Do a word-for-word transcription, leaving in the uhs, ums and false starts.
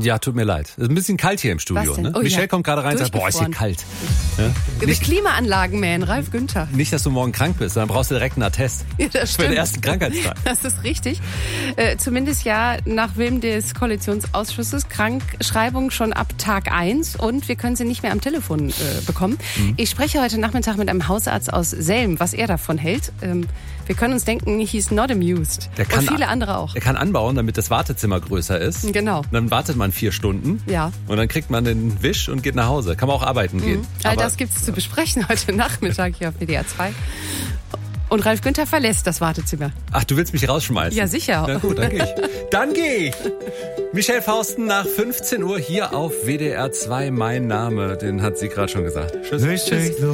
Ja, tut mir leid. Es ist ein bisschen kalt hier im Studio. Ne? Oh, Michelle ja. kommt gerade rein und sagt, boah, ist hier kalt. Ja? Nicht, Klimaanlagen-Man, Ralf Günther. Nicht, dass du morgen krank bist, dann brauchst du direkt einen Attest. Ja, das stimmt. Für den ersten Krankheitstag. Das ist richtig. Äh, zumindest ja nach Willen des Koalitionsausschusses. Krankschreibung schon ab Tag eins und wir können sie nicht mehr am Telefon äh, bekommen. Mhm. Ich spreche heute Nachmittag mit einem Hausarzt aus Selm, was er davon hält. Ähm, wir können uns denken, he's not amused. Der kann, und viele andere auch. Er kann anbauen, damit das Wartezimmer größer ist. Genau. Und dann wartet man vier Stunden. Ja. Und dann kriegt man den Wisch und geht nach Hause. Kann man auch arbeiten gehen. Mhm. All das gibt's zu besprechen heute Nachmittag hier auf W D R zwei. Und Ralf Günther verlässt das Wartezimmer. Ach, du willst mich rausschmeißen? Ja, sicher. Na gut, dann geh ich. Dann geh ich. Michelle Fausten nach fünfzehn Uhr hier auf W D R zwei. Mein Name, den hat sie gerade schon gesagt. Tschüss. Tschüss.